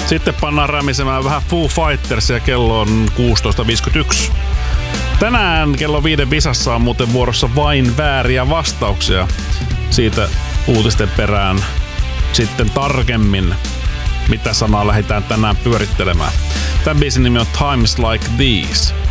Sitten pannaan rämisemään vähän Foo Fightersia, kello on 16.51. Tänään kello 5 visassa on muuten vuorossa vain vääriä vastauksia. Siitä uutisten perään sitten tarkemmin, mitä sanaa lähdetään tänään pyörittelemään. Tämän biisin nimi on Times Like These.